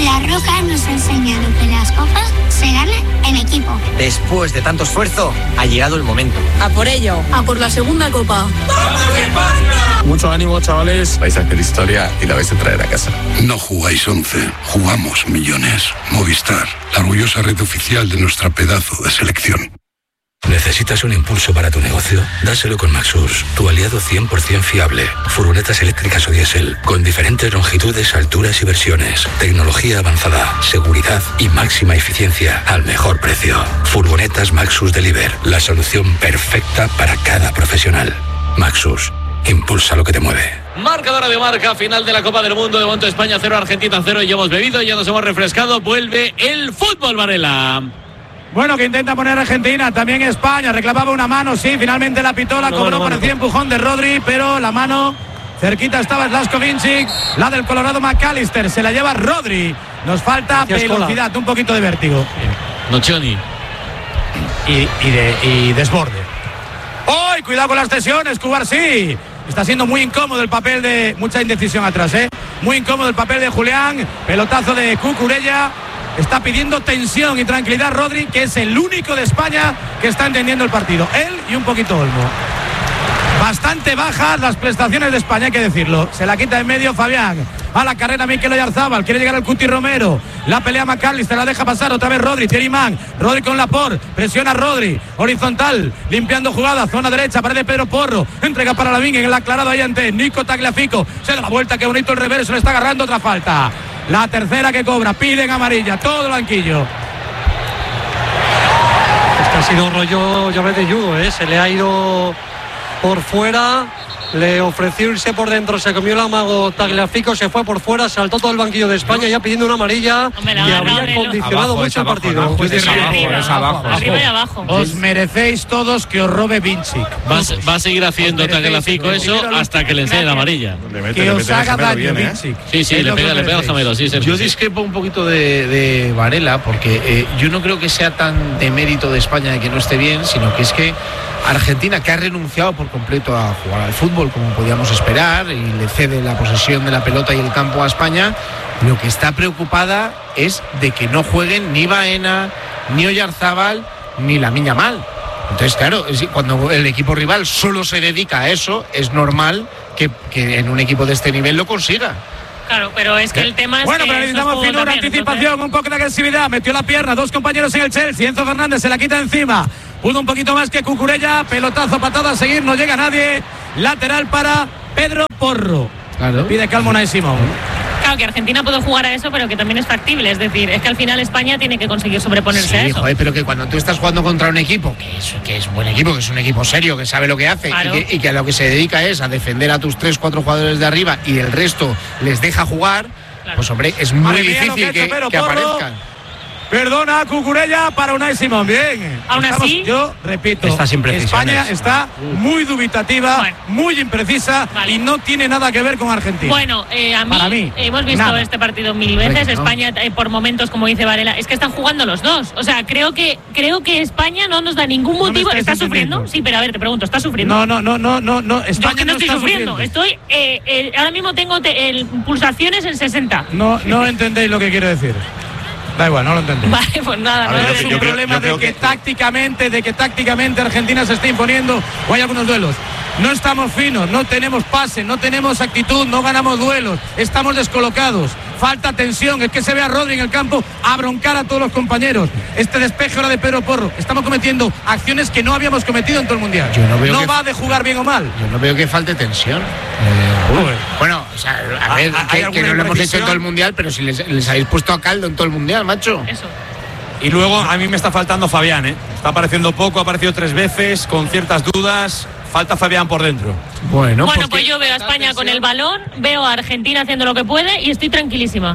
La Roca nos ha enseñado que las cosas se ganan en equipo. Después de tanto esfuerzo, ha llegado el momento. A por ello. A por la segunda copa. ¡Vamos España! Mucho ánimo, chavales. Vais a hacer historia y la vais a traer a casa. No jugáis 11, jugamos millones. Movistar, la orgullosa red oficial de nuestra pedazo de selección. ¿Necesitas un impulso para tu negocio? Dáselo con Maxus, tu aliado 100% fiable. Furgonetas eléctricas o diésel, con diferentes longitudes, alturas y versiones. Tecnología avanzada, seguridad y máxima eficiencia al mejor precio. Furgonetas Maxus Deliver, la solución perfecta para cada profesional. Maxus, impulsa lo que te mueve. Marcadora de marca, final de la Copa del Mundo. De momento España 0, Argentina 0. Ya hemos bebido, ya nos hemos refrescado. Vuelve el fútbol, Varela. Bueno, que intenta poner Argentina, también España, reclamaba una mano, sí, finalmente la pitó, la cobró, parecía empujón de Rodri, pero la mano, cerquita estaba Zlatko Vincic, la del Colorado McAllister, se la lleva Rodri, nos falta velocidad, un poquito de vértigo. Nocioni. Y desborde. ¡Uy! Cuidado con las tensiones, Cubarsí. Está siendo muy incómodo el papel de... Mucha indecisión atrás, muy incómodo el papel de Julián, pelotazo de Cucurella. Está pidiendo tensión y tranquilidad Rodri, que es el único de España que está entendiendo el partido. Él y un poquito Olmo. Bastante bajas las prestaciones de España, hay que decirlo. Se la quita en medio Fabián. A la carrera Mikel Oyarzabal. Quiere llegar al Cuti Romero. La pelea McAllister, la deja pasar otra vez Rodri. Thierry Mann. Rodri con Laporte. Presiona Rodri. Horizontal. Limpiando jugada. Zona derecha. Pared Pedro Porro. Entrega para Lavín en el aclarado ahí ante Nico Tagliafico. Se da la vuelta. Qué bonito el reverso. Le está agarrando otra falta. La tercera que cobra, piden amarilla, todo el banquillo. Este ha sido rollo llave de judo, se le ha ido por fuera, le ofreció irse por dentro, se comió el amago Tagliafico, se fue por fuera, saltó todo el banquillo de España ya pidiendo una amarilla. Hombre, y habría condicionado mucho el partido. Arriba y abajo. Os merecéis todos que os robe Vincic. Va a seguir haciendo Tagliafico eso hasta que le enseñe la amarilla. Que os haga daño Vincic. Sí, le pega al gemelo. Sí, yo discrepo un poquito de Varela, porque yo no creo que sea tan de mérito de España de que no esté bien, sino que es que Argentina, que ha renunciado por completo a jugar al fútbol como podíamos esperar y le cede la posesión de la pelota y el campo a España, lo que está preocupada es de que no jueguen ni Baena, ni Oyarzabal, ni Lamine Yamal. Entonces, claro, cuando el equipo rival solo se dedica a eso, es normal que en un equipo de este nivel lo consiga. Claro, pero es que el tema es bueno, que... pero necesitamos finura, anticipación, un poco de agresividad. Metió la pierna, dos compañeros en el Chelsea. Enzo Fernández se la quita encima. Pudo un poquito más que Cucurella. Pelotazo, patada a seguir, no llega nadie. Lateral para Pedro Porro. Claro. Pide calma Unai Simón. Claro, que Argentina puede jugar a eso, pero que también es factible. Es decir, es que al final España tiene que conseguir sobreponerse a eso. Joder, pero que cuando tú estás jugando contra un equipo que es buen equipo, que es un equipo serio, que sabe lo que hace, claro, y que a lo que se dedica es a defender a tus 3-4 jugadores de arriba y el resto les deja jugar, claro, pues hombre, es muy difícil que aparezcan. Perdona, Cucurella para Unai Simón. Bien. Aún así, yo repito, España está muy dubitativa, muy imprecisa y no tiene nada que ver con Argentina. Bueno, para mí hemos visto este partido mil veces. España, por momentos, como dice Varela, es que están jugando los dos. O sea, creo que España no nos da ningún motivo. ¿Está sufriendo? Sí, pero a ver, te pregunto, ¿está sufriendo? No. España yo no estoy sufriendo. Estoy, ahora mismo tengo pulsaciones en 60. No entendéis lo que quiero decir. Da igual, no lo entendéis. Vale, pues nada. No es un problema de que tácticamente Argentina se esté imponiendo o hay algunos duelos. No estamos finos, no tenemos pase, no tenemos actitud, no ganamos duelos, estamos descolocados, falta tensión, es que se ve a Rodri en el campo a broncar a todos los compañeros. Este despeje ahora de Pedro Porro, estamos cometiendo acciones que no habíamos cometido en todo el Mundial. No va de jugar bien o mal. Yo no veo que falte tensión. Bueno, o sea, a ver, que no lo hemos hecho en todo el Mundial, pero si les habéis puesto a caldo en todo el Mundial, macho. Eso. Y luego a mí me está faltando Fabián, Está apareciendo poco, ha aparecido 3 veces, con ciertas dudas. Falta Fabián por dentro. Bueno, pues yo veo a España con el balón, veo a Argentina haciendo lo que puede y estoy tranquilísima.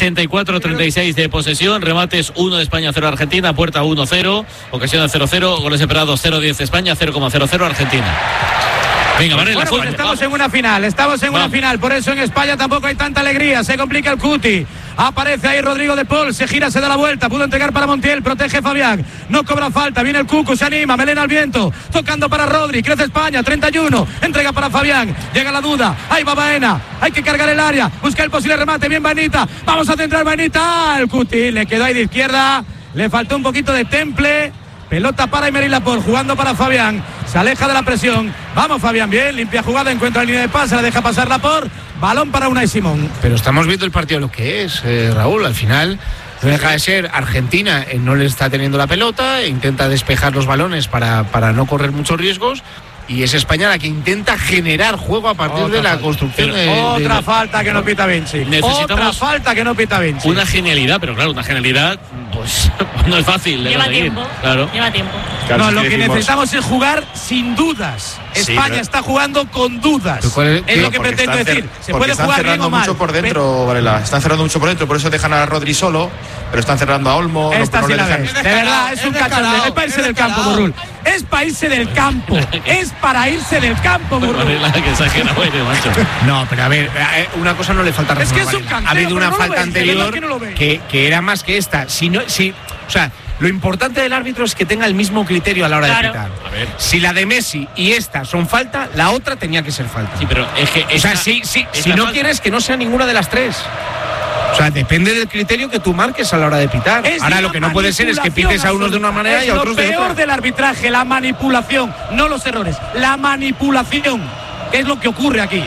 64-36 de posesión, remates 1 de España, 0 Argentina, puerta 1-0, ocasiones 0-0, goles separados 0-10 España, 0,00 Argentina. Venga, Varela, bueno, pues estamos en una final, por eso en España tampoco hay tanta alegría, se complica el cuti. Aparece ahí Rodrigo de Paul, se gira, se da la vuelta, pudo entregar para Montiel, protege Fabián, no cobra falta, viene el Cucu, se anima, melena al viento, tocando para Rodri, crece España, 31, entrega para Fabián, llega la duda, ahí va Baena, hay que cargar el área, busca el posible remate, bien Baenita, vamos a centrar Baenita, el cuti le quedó ahí de izquierda, le faltó un poquito de temple. Pelota para Aymeric Laporte, jugando para Fabián. Se aleja de la presión. Vamos Fabián, bien, limpia jugada, encuentra la línea de pase, la deja pasar Laporte. Balón para Unai Simón. Pero estamos viendo el partido lo que es, Raúl. Al final no deja de ser Argentina, no le está teniendo la pelota, intenta despejar los balones para no correr muchos riesgos. Y es España la que intenta generar juego a partir de la construcción. Otra falta que no pita Vinci. Otra falta que no pita Vinci. Una genialidad, pero claro, una genialidad pues no es fácil. Lleva tiempo. Claro. Lleva tiempo. Claro, no, lo que necesitamos es jugar sin dudas. España está jugando con dudas. Es lo que pretendo decir. Se puede jugar bien o mal. Mucho por dentro, Varela. Están cerrando mucho por dentro, por eso dejan a Rodri solo, pero están cerrando a Olmo. Esta sí la ves. De verdad, es un cachondeo. Es para irse del campo, Burrul. Es para irse del campo. Es para irse del campo, Burrul. Varela, que exagerado eres, macho. No, pero a ver, una cosa no le falta razón. Es que es un canteo. Ha habido una falta anterior que era más que esta. O sea, lo importante del árbitro es que tenga el mismo criterio a la hora de pitar. A ver. Si la de Messi y esta son falta, la otra tenía que ser falta. Sí, pero es que si no quieres que no sea ninguna de las tres. O sea, depende del criterio que tú marques a la hora de pitar. Ahora lo que no puede ser es que pites a unos de una manera y a otros de otra. Es lo peor del arbitraje, la manipulación, no los errores, la manipulación, que es lo que ocurre aquí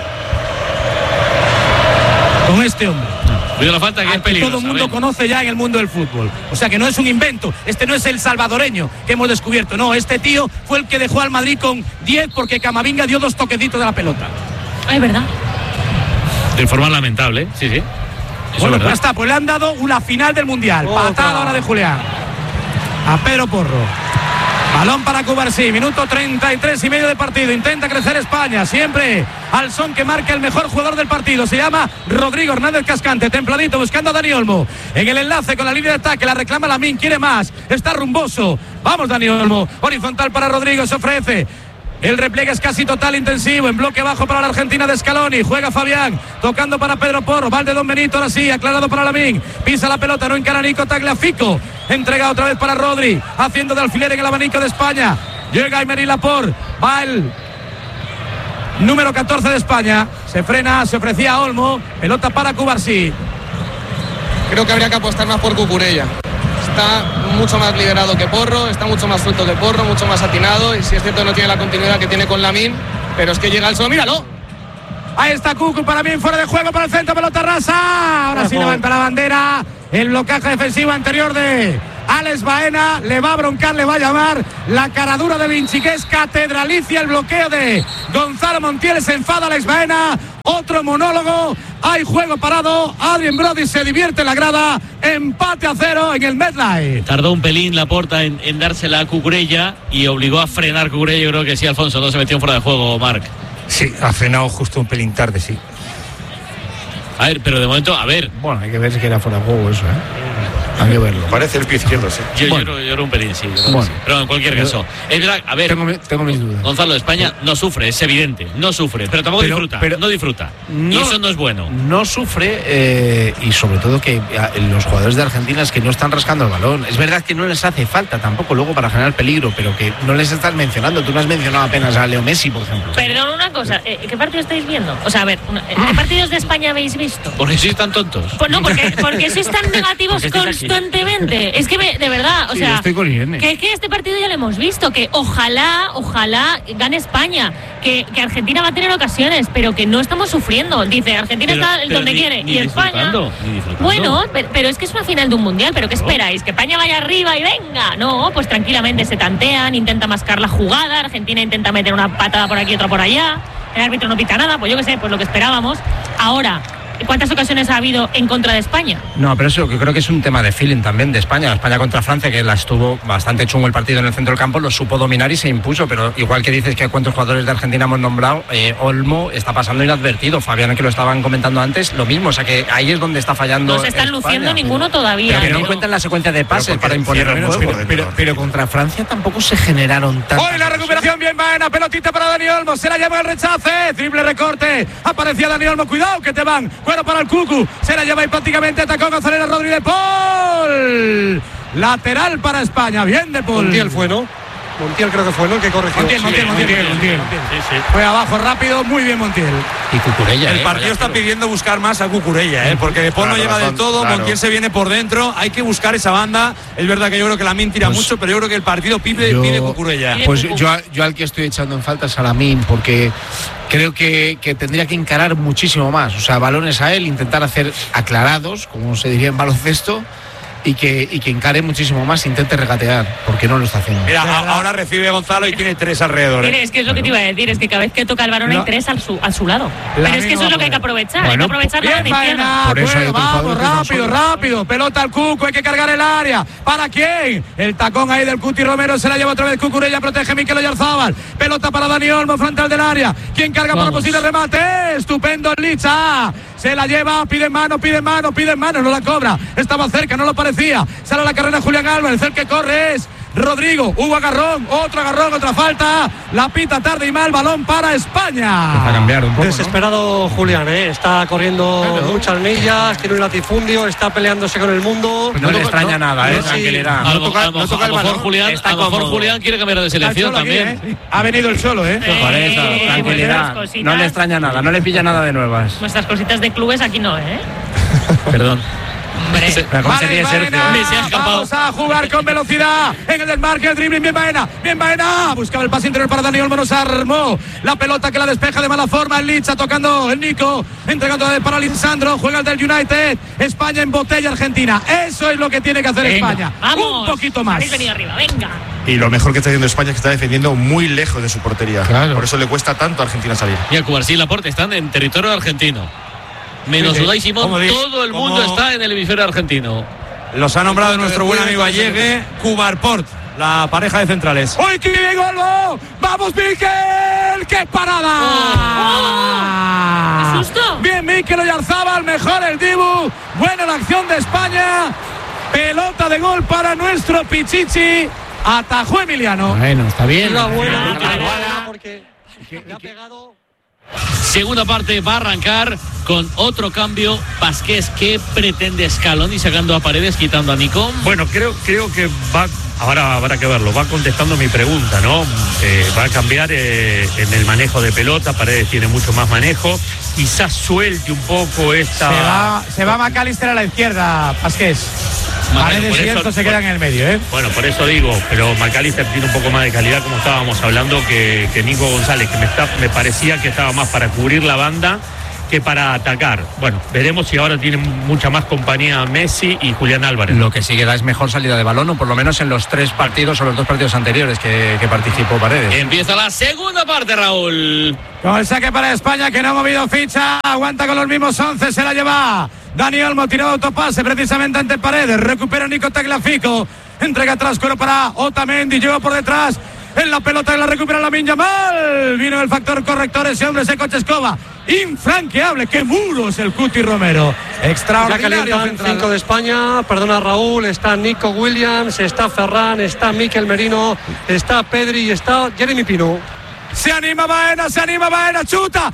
con este hombre. Cuidado la falta, que es peligrosa. Todo el mundo conoce ya en el mundo del fútbol. O sea que no es un invento. Este no es el salvadoreño que hemos descubierto. No, este tío fue el que dejó al Madrid con 10 porque Camavinga dio 2 toquecitos de la pelota. Es verdad. De forma lamentable, sí. Eso bueno, pues está, pues le han dado una final del Mundial. Patada ahora de Julián. A Pedro Porro. Balón para Cubarsí, minuto 33 y medio de partido. Intenta crecer España, siempre al son que marca el mejor jugador del partido. Se llama Rodrigo Hernández Cascante, templadito, buscando a Dani Olmo. En el enlace con la línea de ataque, la reclama Lamine, quiere más, está rumboso. Vamos Dani Olmo, horizontal para Rodrigo, se ofrece. El repliegue es casi total, intensivo, en bloque bajo para la Argentina de Scaloni, juega Fabián, tocando para Pedro Porro, Valde Don Benito, ahora sí, aclarado para Lamine, pisa la pelota, no encara Nico Tagliafico, entrega otra vez para Rodri, haciendo de alfiler en el abanico de España, llega Aymeric Laporte, va el número 14 de España, se frena, se ofrecía a Olmo, pelota para Cubarsí. Creo que habría que apostar más por Cucurella. Está mucho más liderado que Porro, está mucho más suelto que Porro, mucho más atinado, y si es cierto no tiene la continuidad que tiene con Lamine, pero es que llega al solo, míralo. Ahí está Cucu, para mí fuera de juego, para el centro, pelota rasa. Ahora sí levanta la bandera, el blocaje defensivo anterior de Alex Baena, le va a broncar, le va a llamar la caradura de Vinci, que es catedralicia el bloqueo de Gonzalo Montiel, se enfada Alex Baena, otro monólogo, hay juego parado, Adrien Brody se divierte en la grada, empate a 0 en el MetLife. Tardó un pelín Laporta en dársela a Cucurella y obligó a frenar Cucurella. Yo creo que sí, Alfonso, no se metió fuera de juego, Marc. Sí, ha frenado justo un pelín tarde, sí. A ver, pero de momento, Bueno, hay que ver si era fuera de juego eso, Hay que verlo. Parece el pie izquierdo, sí. Yo era un pelín, sí. Sí. Pero en cualquier caso, es verdad, a ver. Tengo mis dudas. Gonzalo, España no sufre, es evidente. No sufre, pero tampoco disfruta. No disfruta. Y eso no es bueno. No sufre, y sobre todo que los jugadores de Argentina es que no están rascando el balón. Es verdad que no les hace falta tampoco luego para generar peligro, pero que no les estás mencionando. Tú no has mencionado apenas a Leo Messi, por ejemplo. Perdón, una cosa. ¿Qué partido estáis viendo? O sea, a ver, ¿qué partidos de España habéis visto? Porque sois tan tontos. Pues no, porque sois tan negativos constantemente. Es que de verdad, o sea, estoy con Irene. Que este partido ya lo hemos visto, que ojalá gane España, que Argentina va a tener ocasiones, pero que no estamos sufriendo. Dice, Argentina está donde quiere, y España. Bueno, pero es que es una final de un mundial, pero ¿qué esperáis? ¿Que España vaya arriba y venga? No, pues tranquilamente se tantean, intenta mascar la jugada, Argentina intenta meter una patada por aquí, otra por allá, el árbitro no pita nada, pues yo qué sé, pues lo que esperábamos. Ahora, ¿Cuántas ocasiones ha habido en contra de España? No, pero eso yo creo que es un tema de feeling también de España. España contra Francia, que la estuvo bastante chungo el partido en el centro del campo, lo supo dominar y se impuso, pero igual que dices que cuántos jugadores de Argentina hemos nombrado, Olmo está pasando inadvertido, Fabián, que lo estaban comentando antes, lo mismo, o sea que ahí es donde está fallando. No se están luciendo ninguno todavía. Pero no cuentan la secuencia de pases para imponer el juego. Pero contra Francia tampoco se generaron tantas. Hoy la recuperación bien Baena, pelotita para Dani Olmo, se la lleva el rechace, triple recorte, aparecía Dani Olmo, cuidado que te van, cuero para el Cucu, se la lleva y prácticamente atacó González Rodríguez, Paul, lateral para España, bien de Paul. Montiel fue, ¿no? Montiel creo que fue, ¿no? El que corrigió. Montiel. Sí. Fue abajo rápido, muy bien Montiel. Y Cucurella. El partido está pidiendo buscar más a Cucurella, porque De Paul no llega del todo, Montiel se viene por dentro, hay que buscar esa banda. Es verdad que yo creo que Lamine tira mucho, pero yo creo que el partido pide Cucurella. Pues yo al que estoy echando en falta es a Lamine, porque creo que tendría que encarar muchísimo más. O sea, balones a él, intentar hacer aclarados, como se diría en baloncesto, y que encare muchísimo más, intente regatear, porque no lo está haciendo. Mira, ahora recibe Gonzalo y tiene 3 alrededor. Es que es lo que te iba a decir, es que cada vez que toca el balón hay 3 a su lado. Pero es que eso es lo que hay que aprovechar, hay que aprovechar la banda izquierda. Por eso vamos, rápido, pelota al Cucu, hay que cargar el área. ¿Para quién? El tacón ahí del Cuti Romero, se la lleva otra vez Cucurella, protege Mikel Oyarzábal. Pelota para Dani Olmo, frontal del área. ¿Quién carga para posible remate? Estupendo Licha. Se la lleva, pide mano, no la cobra. Estaba cerca, no lo parecía. Sale a la carrera Julián Álvarez, el que corre es Rodrigo. Hubo agarrón, otra falta. La pita tarde y mal, balón para España. Empieza a cambiar un poco, desesperado, ¿no? Julián, está corriendo muchas millas, tiene un latifundio, está peleándose con el mundo. No le extraña nada, tranquilidad. A lo mejor Julián quiere cambiar de selección también. Aquí, Ha venido el solo, Por eso, tranquilidad. No le extraña nada, no le pilla nada de nuevas. Nuestras cositas de clubes aquí no, Perdón. Vale, vamos a jugar con velocidad en el desmarque, el dribbling, bien Baena, buscaba el pase interior para Dani Olmo, nos armó la pelota que la despeja de mala forma, el Licha tocando el Nico, entregando para Lisandro, juega el del United, España en botella Argentina, eso es lo que tiene que hacer España, vamos, un poquito más. Habéis venido arriba, venga. Y lo mejor que está haciendo España es que está defendiendo muy lejos de su portería, por eso le cuesta tanto a Argentina salir. Y a Cubarsí y Laporte están en territorio argentino. Menos Udai Simón, todo el mundo está en el hemisferio argentino. Los ha nombrado nuestro buen amigo Allegue, Cubarport, la pareja de centrales. ¡Uy, qué bien, Olmo! ¡Vamos, Mikel! ¡Qué parada! ¡Qué susto! Bien, Mikel Oyarzábal, mejor el Dibu. Buena la acción de España. Pelota de gol para nuestro Pichichi. Atajó Emiliano. Bueno, está bien. Una buena porque le ha pegado. Segunda parte va a arrancar con otro cambio. Vázquez, ¿qué pretende Scaloni sacando a Paredes, quitando a Nico? Bueno, creo que va. Ahora habrá que verlo, va contestando mi pregunta, ¿no? Va a cambiar en el manejo de pelota, Paredes tiene mucho más manejo, quizás suelte un poco esta... Se va McAllister a la izquierda, Vázquez. Paredes y Enzo se quedan en el medio, Bueno, por eso digo, pero McAllister tiene un poco más de calidad, como estábamos hablando, que Nico González, que me parecía que estaba más para cubrir la banda que para atacar. Bueno, veremos si ahora tienen mucha más compañía Messi y Julián Álvarez. Lo que sí que da es mejor salida de balón, o por lo menos en los 3 partidos o los 2 partidos anteriores que participó Paredes. Empieza la segunda parte, Raúl. Con el saque para España, que no ha movido ficha, aguanta con los mismos 11, se la lleva Dani Olmo, tiró autopase precisamente ante Paredes, recupera Nico Tagliafico, entrega atrás, coro para Otamendi, lleva por detrás, en la pelota que la recupera Lamine Yamal, vino el factor corrector, ese hombre, ese coche escoba, infranqueable, qué muro es el Cuti Romero, extraordinario. Ya calientan 5 de España, perdona Raúl, está Nico Williams, está Ferran, está Mikel Merino, está Pedri y está Jeremy Pino. Se anima Baena, chuta,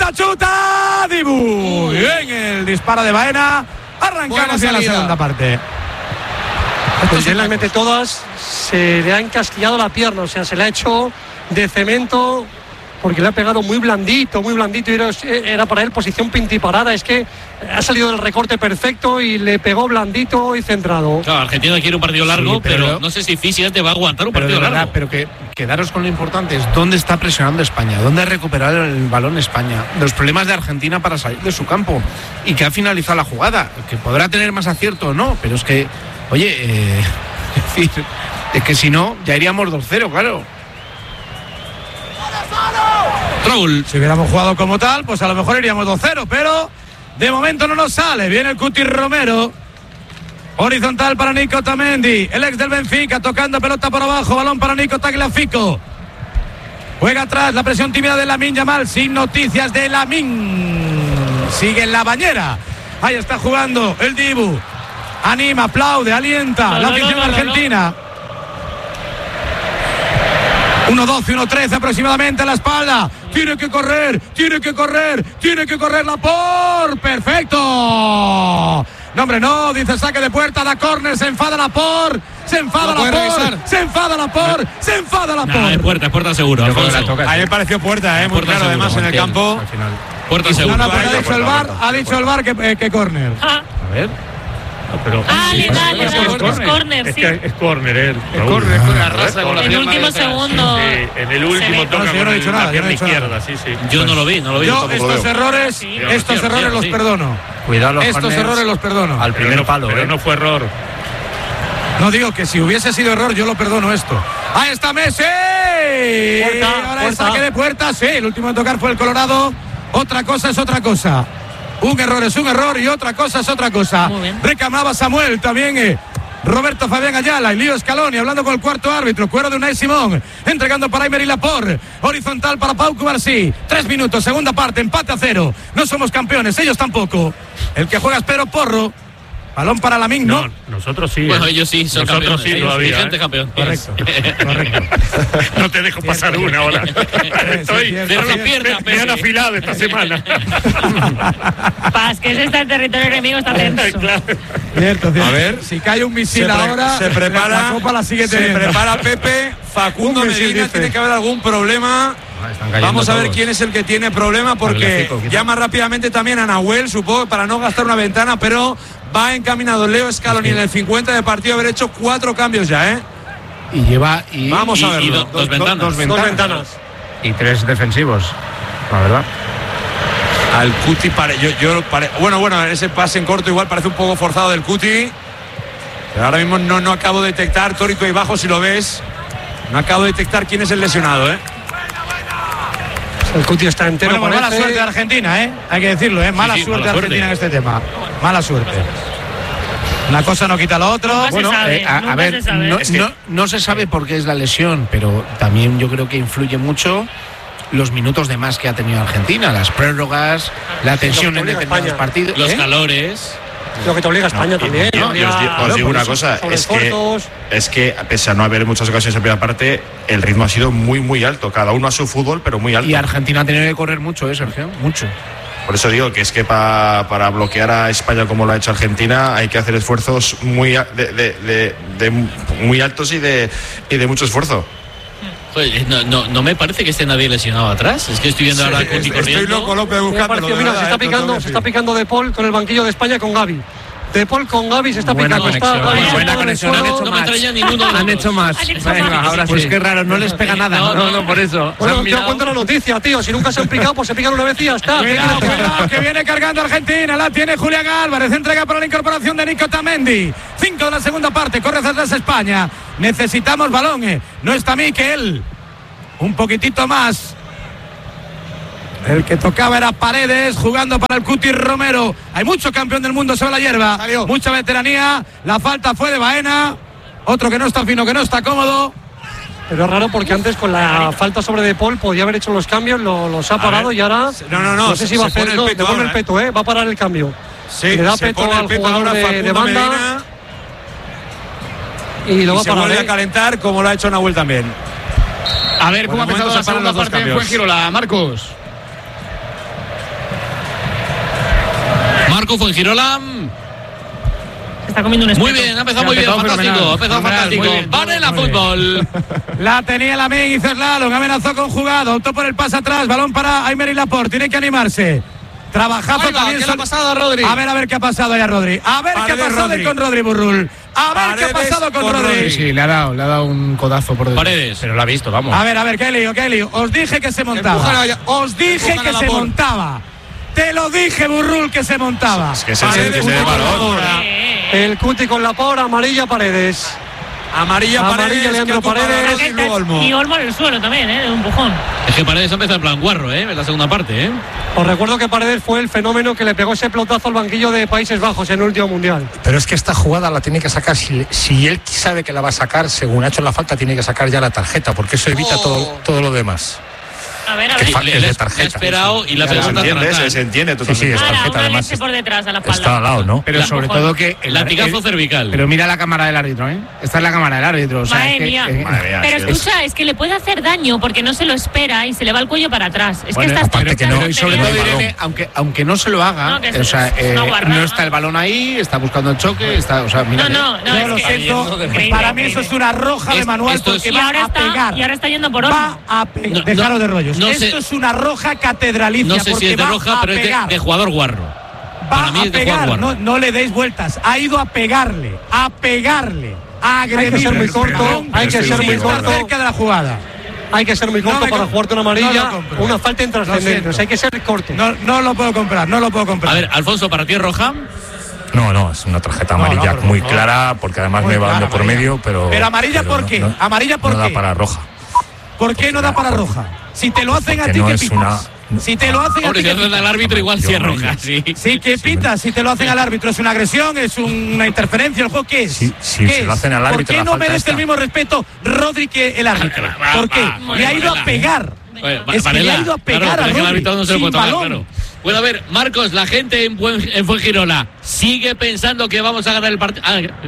Dibu. Bien el disparo de Baena, arrancamos ya la segunda parte. Pues él las mete todas, se le ha encasquillado la pierna, o sea, se le ha hecho de cemento porque le ha pegado muy blandito y era para él posición pintiparada, es que ha salido del recorte perfecto y le pegó blandito y centrado. Claro, Argentina quiere un partido largo, pero no sé si físicamente va a aguantar un partido largo. Pero que quedaros con lo importante es dónde está presionando España, dónde ha recuperado el balón España, los problemas de Argentina para salir de su campo y que ha finalizado la jugada, que podrá tener más acierto o no, pero es que, oye, es que si no, ya iríamos 2-0, claro. Raúl. Si hubiéramos jugado como tal, pues a lo mejor iríamos 2-0, pero De momento no nos sale. Viene el Cuti Romero. Horizontal para Nico Otamendi, el ex del Benfica, tocando pelota por abajo, balón para Nico Tagliafico. Juega atrás, la presión tímida de Lamine Yamal, sin noticias de Lamine. Sigue en la bañera. Ahí está jugando el Dibu. Anima, aplaude, alienta la afición argentina. 1-12, 1-13 aproximadamente a la espalda. Tiene que correr Laporte. ¡Perfecto! No, hombre, no, dice saque de puerta, da córner, se enfada Laporte. Se enfada Laporte. Es puerta seguro. A mí me pareció puerta, muy claro, además en el campo. Puerta seguro. No, ha dicho el VAR que córner. A ver. Pero legal, es córner, sí. Es córner, Es córner, arrasa con la pierna. En el último segundo. En el último toca con la pierna izquierda, sí. Yo no lo vi. Yo estos errores los perdono. Cuidado, estos errores los perdono. Al primer palo, pero no fue error. No, digo que si hubiese sido error, yo lo perdono esto. ¡Ahí está Messi! Ahora el saque de puerta, sí. El último en tocar fue el Colorado. Otra cosa es otra cosa. Un error es un error y otra cosa es otra cosa. Reclamaba Samuel también. Roberto Fabián Ayala y Lío Scaloni hablando con el cuarto árbitro. Cuero de Unai Simón. Entregando para Aymeric Laporte. Horizontal para Pau Cubarsí. 3 minutos, segunda parte, empate a 0. No somos campeones, ellos tampoco. El que juega es Pedro Porro. Balón para Lamine, ¿no? Nosotros sí. Bueno, ellos sí son nosotros campeones. Sí, todavía. Gente campeón. Correcto. No te dejo pasar una ahora. Estoy bien afilado esta semana. Paz, que ese está en territorio enemigo, está tenso. Claro. Cierto. A ver, si cae un misil ahora, se prepara Pepe. Facundo Medina, tiene que haber algún problema. Vamos a ver quién es el que tiene problema, porque llama rápidamente también a Nahuel, supongo, para no gastar una ventana, pero va encaminado Leo Scaloni en el 50 de partido, haber hecho 4 cambios ya, Vamos a verlo. Dos ventanas. Y 3 defensivos, la verdad. Al Cuti bueno, ese pase en corto igual parece un poco forzado del Cuti. Pero ahora mismo no acabo de detectar, Tórico y Bajo, si lo ves. No acabo de detectar quién es el lesionado, El Cuti está entero. Bueno, mala suerte de Argentina, Hay que decirlo, Mala suerte de Argentina en este tema. Mala suerte. Una cosa no quita lo otro. No se sabe por qué es la lesión, pero también yo creo que influye mucho los minutos de más que ha tenido Argentina, las prórrogas, la tensión en determinados partidos. Los calores. Lo que te obliga a España también. Os digo una cosa, es que pese a no haber muchas ocasiones en primera parte, el ritmo ha sido muy, muy alto. Cada uno a su fútbol, pero muy alto. Y Argentina ha tenido que correr mucho, Sergio, mucho. Por eso digo que es que para bloquear a España como lo ha hecho Argentina hay que hacer esfuerzos muy altos y de mucho esfuerzo. Oye, no me parece que esté nadie lesionado atrás. Es que estoy viendo ahora a Cuti corriendo. Estoy loco, López, buscando. Mira, se está picando De Paul con el banquillo de España con Gavi. De Paul con Gavi se está picando. Buena conexión. Han hecho más. Venga, ahora pues qué raro, no les pega nada. No, por eso. Bueno, yo cuento la noticia, tío. Si nunca se han picado, pues se pican una vez y ya está. Cuidado, que viene cargando Argentina. La tiene Julián Álvarez. Entrega para la incorporación de Nico Otamendi. 5 de la segunda parte. Corre hacia atrás España. Necesitamos balón. No está Mikel. Un poquitito más. El que tocaba era Paredes, jugando para el Cuti Romero. Hay mucho campeón del mundo sobre la hierba. Mucha veteranía. La falta fue de Baena. Otro que no está fino, que no está cómodo. Pero es raro porque antes con la falta sobre De Paul podía haber hecho los cambios, los ha parado y ahora no sé si va a hacer devuelve el peto, va a parar el cambio. Sí, le da peto al jugador de banda Medina, y lo va a parar. Se vuelve a calentar como lo ha hecho Nahuel también. A ver cómo ha empezado la segunda parte en Fuengirola, Marcos. Marco Fuengirola. Está comiendo un espeto. Muy bien, ha empezado muy bien, fantástico. Ha empezado fantástico. Varela Fútbol. La tenía Lamine, hizo slalom, amenazó con jugada, optó por el pase atrás, balón para Aymeric Laporte, tiene que animarse. Trabajazo también. ¿Qué le ha pasado a Rodri? A ver qué ha pasado ahí a Rodri. A ver qué ha pasado con Rodri Burrul. A ver qué ha pasado con Rodri. Sí, le ha dado un codazo por detrás. Paredes. Pero lo ha visto, vamos. A ver, qué lío. Os dije que se montaba. Os dije que se montaba. Te lo dije, Burrul, que se montaba. Es que se el balón. El Cuti con Laporte, amarilla Paredes. Amarilla Leandro Paredes. Y Olmo en el suelo también, de un empujón. Es que Paredes empezó en plan guarro, en la segunda parte, Os recuerdo que Paredes fue el fenómeno que le pegó ese pelotazo al banquillo de Países Bajos en el último mundial. Pero es que esta jugada la tiene que sacar, si él sabe que la va a sacar, según ha hecho la falta, tiene que sacar ya la tarjeta, porque eso evita todo lo demás. A ver. Es de tarjeta. Le ha esperado y la pregunta se entiende totalmente. Sí, es tarjeta, además. Por detrás a la espalda. Está al lado, ¿no? Pero sobre todo que el latigazo cervical. Pero mira la cámara del árbitro, Esta es la cámara del árbitro. O sea, Madre mía. Pero escucha, es que le puede hacer daño porque no se lo espera y se le va el cuello para atrás. Es que está aparte que no. Y sobre todo, Irene, aunque no se lo haga, no está el balón ahí, está buscando el choque, mira. No, lo siento. Para mí eso es una roja de manual porque va a pegar. Y ahora está yendo por Olmo. Va a pegar. Dejaros de rollos. Esto es una roja catedralicia. No sé si es de roja, pero es de jugador guarro. Va a pegar, no le deis vueltas. Ha ido a pegarle, a agredir. Hay que ser muy corto, cerca de la jugada. Hay que ser muy corto para jugarte una amarilla, una falta intrascendente. Hay que ser corto. No lo puedo comprar. A ver, Alfonso, ¿para ti es roja? No, es una tarjeta amarilla muy clara, porque además me va dando por medio, pero amarilla, ¿por qué? ¿Amarilla por qué? No da para roja. ¿Por qué no da para roja? Si te lo hacen a ti, ¿qué pitas? Si te lo hacen a ti, ¿qué pitas? Al árbitro igual sí es roja, sí. Sí, ¿qué pitas? Si te lo hacen al árbitro, ¿es una agresión? ¿Es una interferencia? ¿El juego qué es? Si se lo hacen al árbitro, ¿por qué no merece el mismo respeto Rodri que el árbitro? ¿Por qué? Le ha ido a pegar. Es que le ha ido a pegar a Rodri sin balón. Bueno, a ver, Marcos, la gente en Fuengirola sigue pensando que vamos a ganar el partido.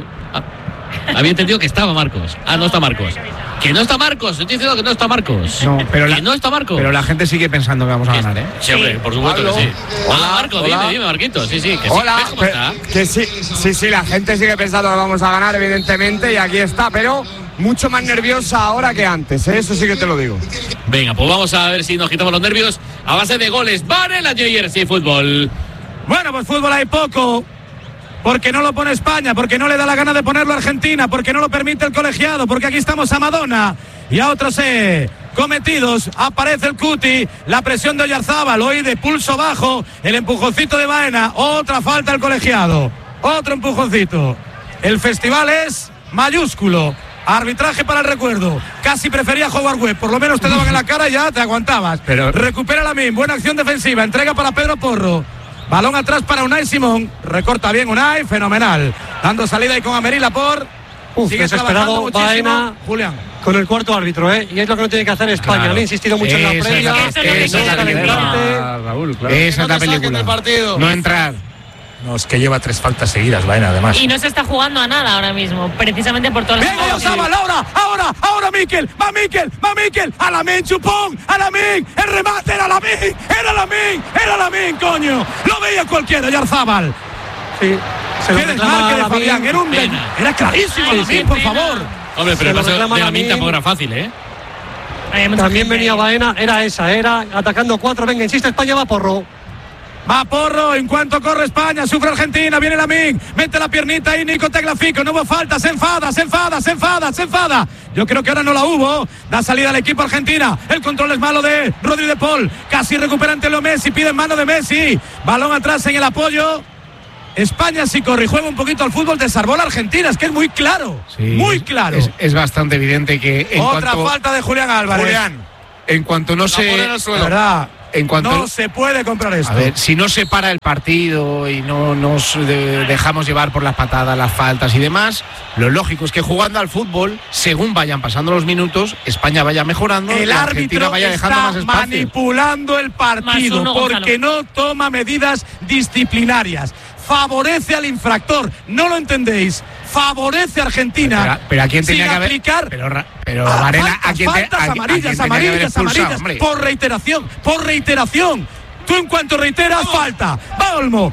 Había entendido que estaba Marcos. No está Marcos. Que no está Marcos. Estoy diciendo que no está Marcos. No, pero no está Marcos. Pero la gente sigue pensando que vamos a ganar, Sí, hombre, por supuesto que sí. Hola, Marcos, dime, Marquitos. Sí, que hola, sí. ¿Cómo está? Que sí, la gente sigue pensando que vamos a ganar, evidentemente, y aquí está, pero mucho más nerviosa ahora que antes, eso sí que te lo digo. Venga, pues vamos a ver si nos quitamos los nervios a base de goles. Varela, New Jersey Fútbol. Bueno, pues fútbol hay poco. Porque no lo pone España, porque no le da la gana de ponerlo a Argentina, porque no lo permite el colegiado, porque aquí estamos a Madonna y a otros cometidos. Aparece el Cuti, la presión de Oyarzábal, hoy de pulso bajo, el empujoncito de Baena, otra falta al colegiado, otro empujoncito. El festival es mayúsculo. Arbitraje para el recuerdo. Casi prefería Howard Webb. Por lo menos te daban en la cara y ya te aguantabas. Recupera la MIM. Buena acción defensiva. Entrega para Pedro Porro. Balón atrás para Unai Simón. Recorta bien Unai. Fenomenal. Dando salida y con Amerila por. Sigue desesperado Baena, Julián. Con el cuarto árbitro, Y es lo que no tiene que hacer España. Claro. Han insistido mucho en la previa. Esa es la película. Raúl, claro. Esa es la película. No entrar. No, es que lleva 3 faltas seguidas, Baena, además. Y no se está jugando a nada ahora mismo, precisamente por todas las cosas. Ahora Miquel, va Miquel, a la Min, chupón, a la Min, el remate era la Min, coño, lo veía cualquiera, Oyarzábal. Sí, qué desmarque de Fabián, era clarísimo, la Min, por favor. Hombre, pero el paso de la Min tampoco era fácil, También venía Baena, era atacando 4, venga, insiste España, va Porro. Va Porro, en cuanto corre España, sufre Argentina, viene la Min, mete la piernita ahí Nico Tagliafico, no hubo falta, se enfada. Yo creo que ahora no la hubo, da salida al equipo Argentina, el control es malo de Rodri de Paul, casi recupera ante Leo Messi, pide en mano de Messi, balón atrás en el apoyo. España si corre y juega un poquito al fútbol desarmó la Argentina, es que es muy claro, muy claro. Es bastante evidente que otra falta de Julián Álvarez. En cuanto no se... ¿Verdad? No se puede comprar esto. A ver, si no se para el partido y no nos dejamos llevar por las patadas, las faltas y demás, lo lógico es que jugando al fútbol, según vayan pasando los minutos, España vaya mejorando, el la árbitro Argentina vaya dejando más espacio. Manipulando el partido porque no toma medidas disciplinarias. Favorece al infractor, no lo entendéis. Favorece a Argentina. Pero a quién tenía que aplicar. Pero Varela, a quién amarillas. Por reiteración. Tú en cuanto reiteras, falta. Va Olmo.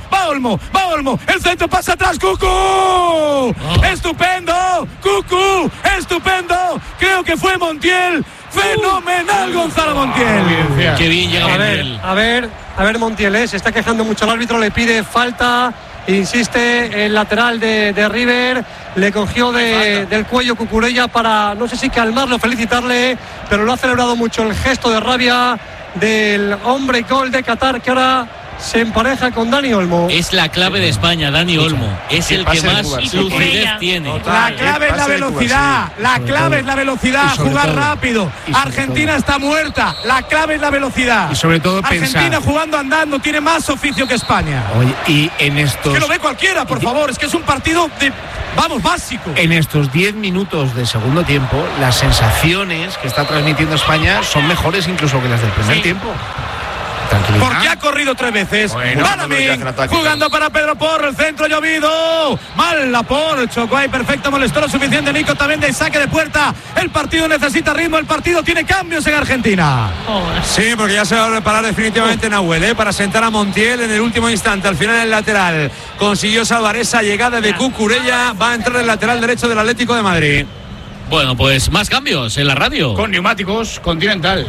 El centro pasa atrás, Cucú. Estupendo, Cucú. Estupendo. Creo que fue Montiel. Fenomenal Gonzalo Montiel. Qué bien llega Montiel. A ver Montiel, se está quejando mucho el árbitro, le pide falta. Insiste el lateral de River, le cogió del cuello Cucurella para, no sé si calmarlo, felicitarle, pero lo ha celebrado mucho el gesto de rabia del hombre gol de Qatar, que ahora se empareja con Dani Olmo. Es la clave de España, Dani Olmo. Es el que más lucidez tiene. La clave es la velocidad. La clave es la velocidad. Jugar rápido. Argentina está muerta. La clave es la velocidad. Y sobre todo Argentina jugando andando tiene más oficio que España. Oye, y en estos... Que lo ve cualquiera, por favor. Es que es un partido de... Vamos, básico. En estos 10 minutos de segundo tiempo, las sensaciones que está transmitiendo España son mejores incluso que las del primer tiempo. Porque ha corrido 3 veces. Jugando para Pedro Porro, el centro llovido. Mal la Porro, chocó ahí perfecto, molestó lo suficiente. Nico también de saque de puerta. El partido necesita ritmo, el partido tiene cambios en Argentina. Sí, porque ya se va a reparar definitivamente Nahuel, para sentar a Montiel en el último instante. Al final el lateral consiguió salvar esa llegada de Cucurella. Va a entrar el lateral derecho del Atlético de Madrid. Bueno, pues más cambios en la radio. Con neumáticos Continental.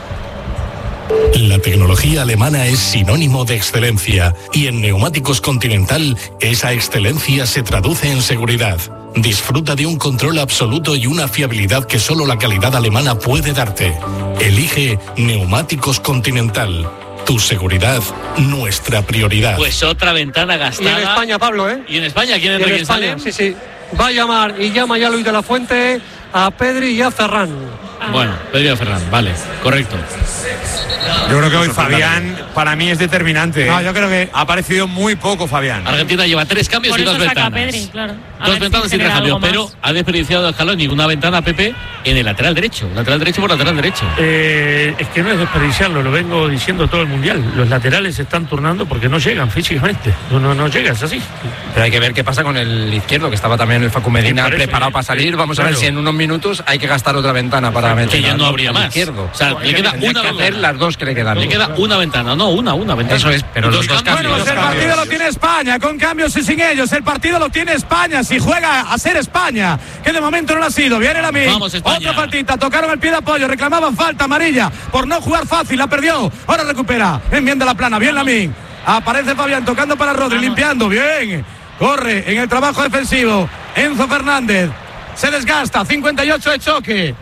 La tecnología alemana es sinónimo de excelencia y en Neumáticos Continental esa excelencia se traduce en seguridad. Disfruta de un control absoluto y una fiabilidad que solo la calidad alemana puede darte. Elige Neumáticos Continental. Tu seguridad, nuestra prioridad. Pues otra ventana gastada. Y en España, Pablo, ¿eh? ¿Y en España quién entra y quién sale? Sí, sí. Va a llamar y llama ya Luis de la Fuente a Pedri y a Ferran. Bueno, Pedri y a Ferran, vale, correcto. Yo creo que hoy Fabián para mí es determinante. No, yo creo que ha aparecido muy poco Fabián. Argentina lleva 3 cambios por y 2 ventanas. Pedri, claro. 2 ventanas y 3 cambios, pero ha desperdiciado Scaloni una ventana Pepe en el lateral derecho. Lateral derecho por lateral derecho. Es que no es desperdiciarlo, lo vengo diciendo todo el mundial. Los laterales se están turnando porque no llegan físicamente. No llegan, es así. Pero hay que ver qué pasa con el izquierdo, que estaba también el Facu Medina preparado para salir. Vamos a ver si en unos minutos hay que gastar otra ventana para meter. Que ya no habría más. Izquierdo. O sea, le queda una que hacer las dos que le quedan. Le queda una ventana, no una ventana. Eso es, pero los dos cambios. Bueno, el partido lo tiene España, con cambios y sin ellos. El partido lo tiene España, si juega a ser España, que de momento no lo ha sido. Viene la Lamine. Otra faltita, tocaron el pie de apoyo, reclamaban falta amarilla por no jugar fácil, la perdió. Ahora recupera, enmienda la plana, bien Lamine. Aparece Fabián tocando para Rodri, limpiando, bien. Corre en el trabajo defensivo. Enzo Fernández se desgasta, 58 de choque.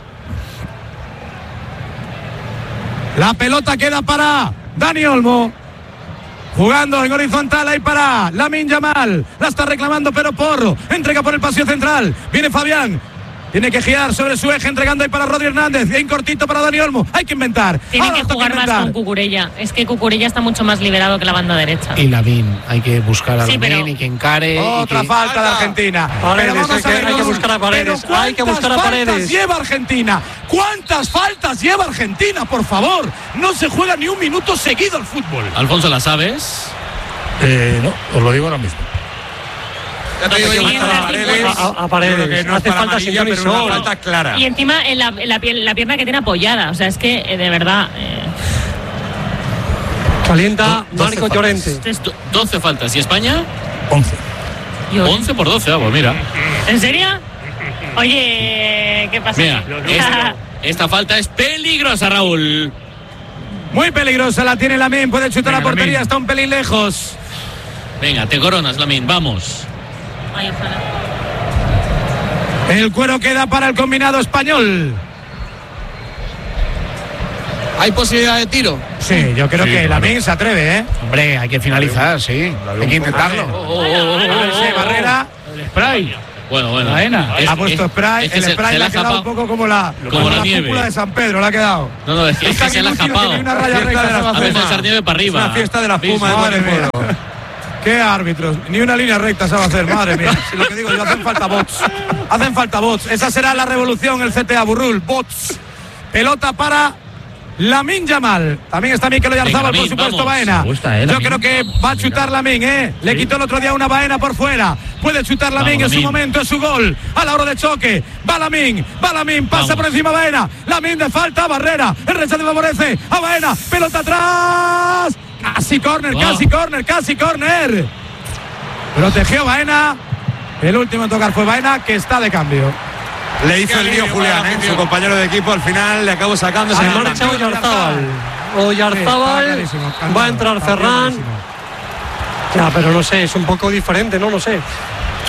La pelota queda para Dani Olmo. Jugando en horizontal ahí para Lamine Yamal. La está reclamando pero Porro. Entrega por el pasillo central. Viene Fabián. Tiene que girar sobre su eje, entregando ahí para Rodri Hernández. Bien cortito para Dani Olmo. Hay que inventar. Tienen que jugar más con Cucurella. Es que Cucurella está mucho más liberado que la banda derecha. Y Lamine, hay que buscar a Lamine y que encare. Otra falta de Argentina. Paredes, pero vamos a ver, hay que buscar a Paredes. Hay que buscar a Paredes. ¿Cuántas lleva Argentina? ¿Cuántas faltas lleva Argentina? Por favor. No se juega ni un minuto seguido el fútbol. Alfonso, ¿la sabes? No, os lo digo ahora mismo. A Paredes. No hace falta pero una falta clara. Y encima en la pierna que tiene apoyada. O sea, es que de verdad. Calienta Marco Llorente. 12 faltas. ¿Y España? 11. 11 por 12, vamos, mira. ¿En serio? Oye, ¿qué pasa? Mira, esta falta es peligrosa, Raúl. Muy peligrosa la tiene Lamine. Puede chutar a la portería, está un pelín lejos. Venga, te coronas, Lamine, vamos. Ay, ojalá. El cuero queda para el combinado español. ¿Hay posibilidad de tiro? Sí, yo creo que Lamine se atreve, ¿eh? Hombre, hay que finalizar, sí. Hay que intentarlo. Barrera. El spray. Bueno. Ha puesto spray. El spray le ha quedado un poco como la cúpula de San Pedro, le ha quedado. No, es que se le ha escapado. A veces echar nieve para arriba. Es una fiesta de la espuma. Madre mía. Qué árbitros. Ni una línea recta se va a hacer, madre mía. Si lo que digo yo, hacen falta bots. Hacen falta bots. Esa será la revolución, el CTA Burrul. Bots. Pelota para Lamine Yamal. También está Mikel Oyarzábal, por supuesto, Baena. Yo creo que va a chutar Lamine, ¿eh? Le quitó el otro día una Baena por fuera. Puede chutar Lamine en su momento, es su gol. A la hora de choque. Va Lamine, pasa por encima Baena. Lamine de falta, Barrera. El rechazo favorece a Baena. Pelota atrás. Casi córner. Protegió Baena. El último en tocar fue Baena, que está de cambio. Le hizo el lío Julián, su compañero de equipo. Al final le acabó sacando. Se marcha Oyarzábal. Va a entrar Ferran. Ya, pero no sé, es un poco diferente, no sé.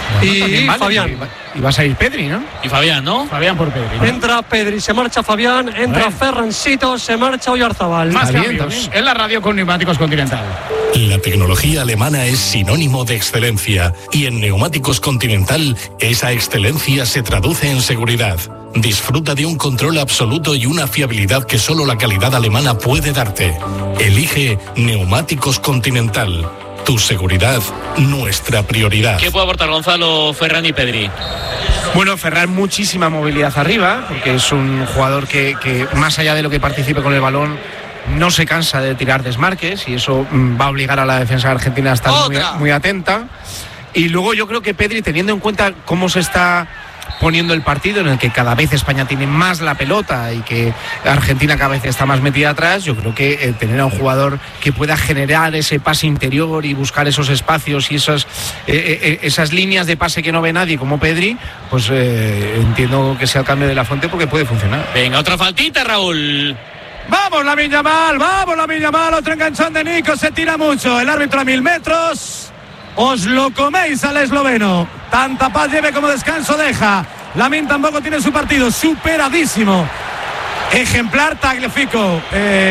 y Fabián. Y va a salir Pedri, ¿no? Y Fabián, ¿no? Fabián por Pedri. Entra Pedri, se marcha Fabián, entra Ferrancito, se marcha Oyarzabal. Más cambios en la radio con Neumáticos Continental. La tecnología alemana es sinónimo de excelencia y en Neumáticos Continental esa excelencia se traduce en seguridad. Disfruta de un control absoluto y una fiabilidad que solo la calidad alemana puede darte. Elige Neumáticos Continental. Tu seguridad, nuestra prioridad. ¿Qué puede aportar Gonzalo, Ferran y Pedri? Bueno, Ferran muchísima movilidad arriba, porque es un jugador que más allá de lo que participe con el balón, no se cansa de tirar desmarques y eso va a obligar a la defensa argentina a estar muy atenta. Y luego yo creo que Pedri, teniendo en cuenta cómo se está poniendo el partido, en el que cada vez España tiene más la pelota y que Argentina cada vez está más metida atrás, yo creo que tener a un jugador que pueda generar ese pase interior y buscar esos espacios y esas líneas de pase que no ve nadie como Pedri, pues entiendo que sea el cambio de la fuente porque puede funcionar. Venga, otra faltita, Raúl. Vamos Lamine Yamal, otro enganchón de Nico, se tira mucho, el árbitro a 1000 metros. Os lo coméis al esloveno. Tanta paz lleve como descanso deja. Lamine tampoco tiene su partido. Superadísimo. Ejemplar Tagliafico.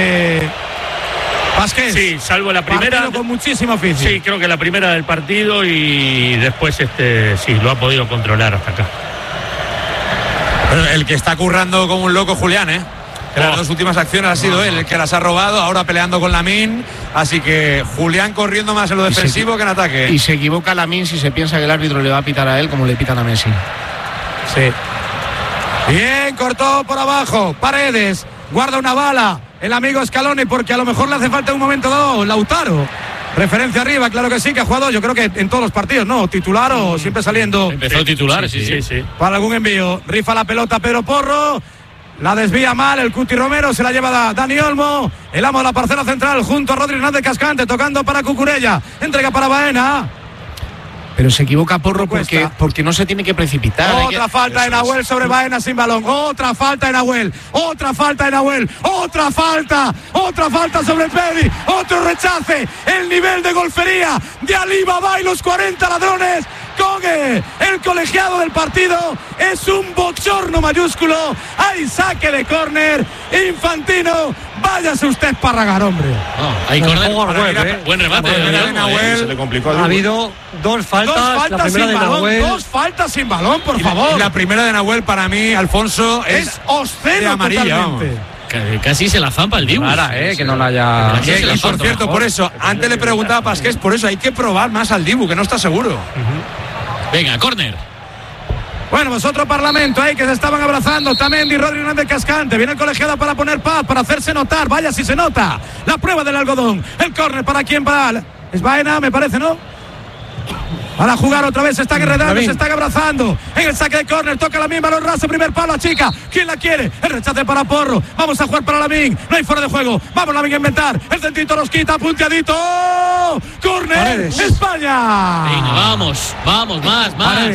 Vázquez. Sí, salvo la primera. Partido con muchísimo oficio. Sí, creo que la primera del partido y después sí, lo ha podido controlar hasta acá. Pero el que está currando como un loco Julián, Las dos últimas acciones ha sido él el que las ha robado, ahora peleando con Lamine, así que Julián corriendo más en lo defensivo que en ataque. Y se equivoca Lamine si se piensa que el árbitro le va a pitar a él como le pitan a Messi. Sí. Bien, cortó por abajo, Paredes, guarda una bala, el amigo Scaloni, porque a lo mejor le hace falta en un momento dado Lautaro. Referencia arriba, claro que sí, que ha jugado yo creo que en todos los partidos, ¿no? Titular o siempre saliendo. Empezó titular, sí. Para algún envío, rifa la pelota Pedro Porro. La desvía mal el Cuti Romero, se la lleva Dani Olmo, el amo de la parcela central junto a Rodri Hernández Cascante, tocando para Cucurella, entrega para Baena. Pero se equivoca Porro porque no se tiene que precipitar. Otra falta de Nahuel sobre Baena sin balón. Otra falta de Nahuel. Otra falta sobre Pedri. Otro rechace. El nivel de golfería de Ali Baba y los 40 ladrones. Cogue, el colegiado del partido, es un bochorno mayúsculo. Hay saque de córner. Infantino, váyase usted Parragar, hombre. Hay córner. Buen remate de Nahuel. Se le complicó ha habido dos faltas la primera sin de balón, Nahuel. dos faltas sin balón, por favor. Y la primera de Nahuel para mí, Alfonso, es obsceno totalmente. Casi se la zampa el Dibu. Que no la haya. Y por cierto, por eso, antes le preguntaba a Pasqués, por eso hay que probar más al Dibu, que no está seguro. Venga, córner. Bueno, pues otro parlamento ahí que se estaban abrazando. Tamendi, Rodri Hernández Cascante. Viene el colegiado para poner paz, para hacerse notar. Vaya si se nota. La prueba del algodón. El córner para quién, para. Es Baena, me parece, ¿no? Para jugar otra vez, se están enredando, se están abrazando. En el saque de córner, toca Lamine, balón raso, primer palo a chica. ¿Quién la quiere? El rechace para Porro. Vamos a jugar para Lamine. No hay fuera de juego. Vamos Lamine a inventar. El centrito los quita, punteadito. Córner, España. Venga, vamos, más.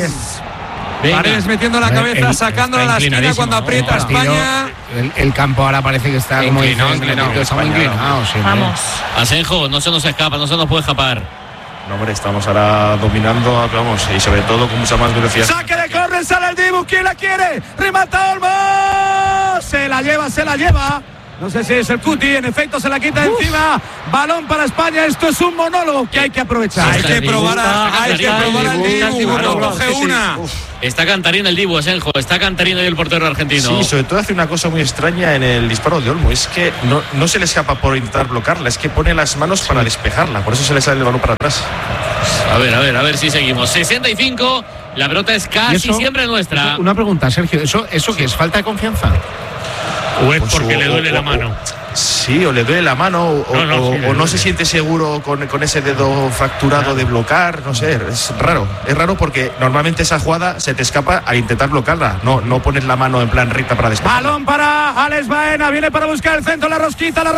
Paredes metiendo la cabeza, sacándola a la esquina cuando aprieta España. El campo ahora parece que está como inclinado. Está muy inclinado. Vamos. Asenjo, no se nos escapa, no se nos puede escapar. No, hombre, estamos ahora dominando, vamos, y sobre todo con mucha más velocidad. Saque de córner, sale el Dibu, ¿quién la quiere? Remata Olmo, se la lleva. No sé si es el Cuti, en efecto se la quita encima. Balón para España, esto es un monólogo que hay que aprovechar. Hay que probar al Dibu, no coge una. Está cantarín el Dibu, Asenjo, está cantarín el portero argentino. Sí, sobre todo hace una cosa muy extraña en el disparo de Olmo, es que no se le escapa por intentar bloquearla, es que pone las manos para despejarla, por eso se le sale el balón para atrás. A ver si seguimos. 65, la pelota es casi siempre nuestra. Una pregunta, Sergio, ¿eso qué es? ¿Falta de confianza? ¿O es porque le duele la mano? Sí, o le duele la mano o no se siente seguro con ese dedo fracturado de bloquear, no sé, es raro porque normalmente esa jugada se te escapa al intentar bloquearla, no pones la mano en plan recta para despejar. Balón para Alex Baena, viene para buscar el centro, la rosquita, a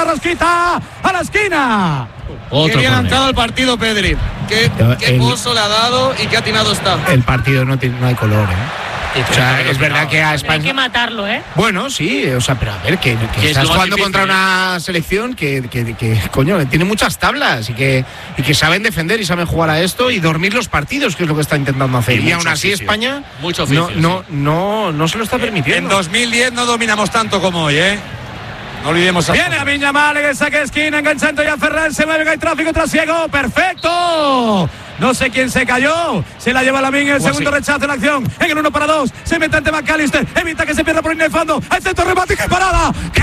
la esquina. Qué bien ha entrado el partido, Pedri. Qué pozo le ha dado y qué atinado está. El partido no hay color, O sea, es verdad que a España hay que matarlo, ¿eh? Bueno, sí, o sea, pero a ver, que estás jugando contra una selección que coño, que tiene muchas tablas y que saben defender y saben jugar a esto y dormir los partidos, que es lo que está intentando hacer. Y aún así España no se lo está permitiendo. En 2010 no dominamos tanto como hoy, ¿eh? No olvidemos. Viene a Viñamal en el saque de esquina, enganchando ya Ferran, se mueve, hay tráfico trasiego, perfecto. No sé quién se cayó, se la lleva Lamine, el segundo rechazo en la acción, en el 1-2, se mete ante McAllister, evita que se pierda por el fondo, al centro remate, ¡qué parada! ¡Qué